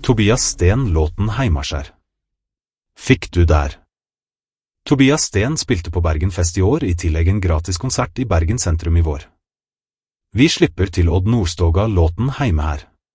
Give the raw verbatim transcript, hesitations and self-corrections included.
Tobias Sten låten Heimaskjær. Fikk du der? Tobias Sten spilte på Bergen Fest i år, i tillegg en gratis konsert i Bergen sentrum i vår. Vi slipper til Odd Nordstoga låten Heime her.